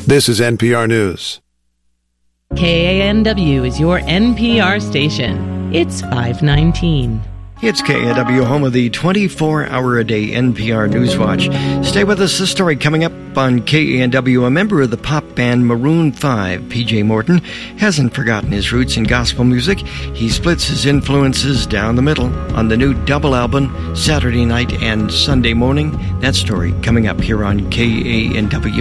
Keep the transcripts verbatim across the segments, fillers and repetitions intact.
This is N P R News. K A N W is your N P R station. It's five nineteen. It's K A N W, home of the twenty-four hour a day N P R Newswatch. Stay with us. This story coming up on K A N W. A member of the pop band Maroon five, P J Morton, hasn't forgotten his roots in gospel music. He splits his influences down the middle on the new double album, Saturday Night and Sunday Morning. That story coming up here on K A N W.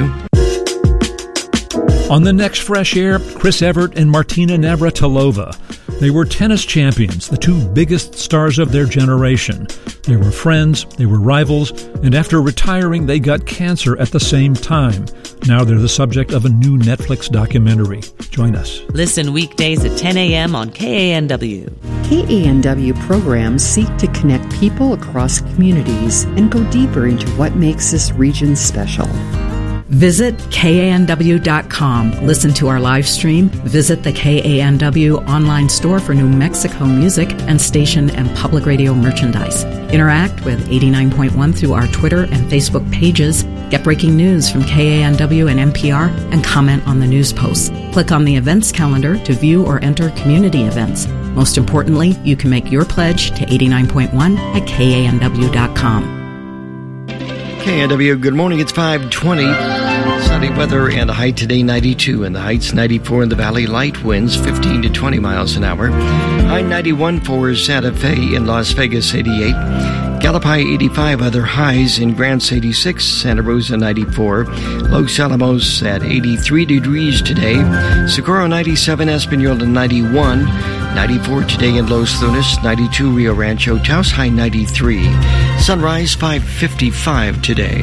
On the next Fresh Air, Chris Evert and Martina Navratilova. They were tennis champions, the two biggest stars of their generation. They were friends, they were rivals, and after retiring, they got cancer at the same time. Now they're the subject of a new Netflix documentary. Join us. Listen weekdays at ten a.m. on K A N W. K A N W programs seek to connect people across communities and go deeper into what makes this region special. Visit K A N W dot com. Listen to our live stream. Visit the K A N W online store for New Mexico music and station and public radio merchandise. Interact with eighty-nine point one through our Twitter and Facebook pages. Get breaking news from K A N W and N P R and comment on the news posts. Click on the events calendar to view or enter community events. Most importantly, you can make your pledge to eighty-nine point one at K A N W dot com. K A N W, good morning. It's five twenty. Sunny weather and a high today ninety-two in the Heights, ninety-four in the Valley. Light winds fifteen to twenty miles an hour. High ninety-one for Santa Fe. In Las Vegas, eighty-eight. Gallup high eighty-five. Other highs in Grants, eighty-six. Santa Rosa, ninety-four. Los Alamos at eighty-three degrees today. Socorro, ninety-seven. Espanola, ninety-one. ninety-four today in Los Lunas. ninety-two Rio Rancho. Taos high ninety-three. Sunrise five fifty-five today.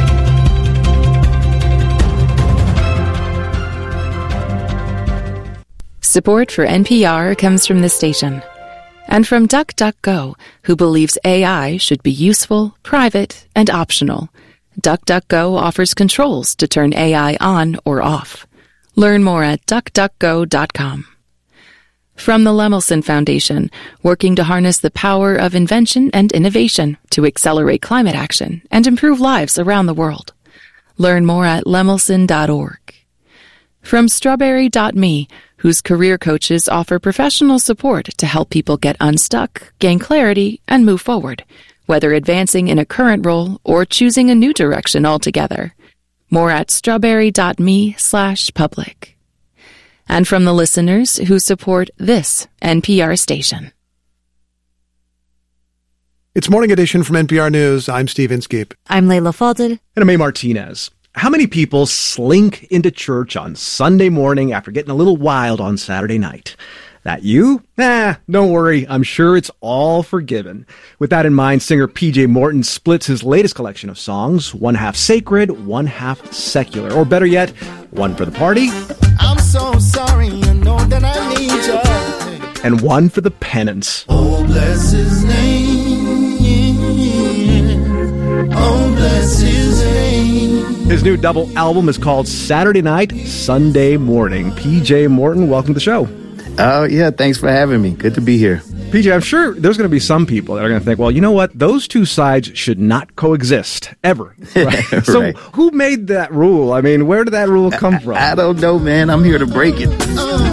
Support for N P R comes from this station and from DuckDuckGo, who believes A I should be useful, private, and optional. DuckDuckGo offers controls to turn A I on or off. Learn more at duck duck go dot com. From the Lemelson Foundation, working to harness the power of invention and innovation to accelerate climate action and improve lives around the world. Learn more at lemelson dot org. From strawberry dot me, whose career coaches offer professional support to help people get unstuck, gain clarity, and move forward, whether advancing in a current role or choosing a new direction altogether. More at strawberry dot me slash public. And from the listeners who support this N P R station. It's Morning Edition from N P R News. I'm Steve Inskeep. I'm Layla Fadel. And I'm May Martinez. How many people slink into church on Sunday morning after getting a little wild on Saturday night? That you? Nah, don't worry. I'm sure it's all forgiven. With that in mind, singer P J Morton splits his latest collection of songs, one half sacred, one half secular. Or better yet, one for the party. I'm so sorry, you know that I need you. And one for the penance. Oh, bless his name. Oh, bless his name. His new double album is called Saturday Night, Sunday Morning. P J Morton, welcome to the show. Oh, yeah, thanks for having me. Good to be here. P J, I'm sure there's going to be some people that are going to think, well, you know what? Those two sides should not coexist, ever. Right? Right. So who made that rule? I mean, where did that rule come from? I, I don't know, man. I'm here to break it. Oh,